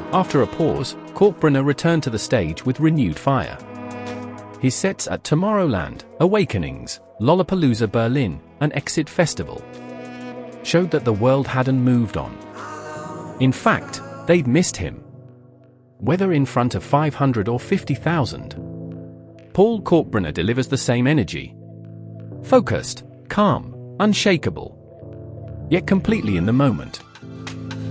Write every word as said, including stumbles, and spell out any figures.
After a pause, Kalkbrenner returned to the stage with renewed fire. His sets at Tomorrowland, Awakenings, Lollapalooza Berlin, and Exit Festival showed that the world hadn't moved on. In fact, they'd missed him. Whether in front of five hundred or fifty thousand, Paul Kalkbrenner delivers the same energy. Focused, calm, unshakable, yet completely in the moment.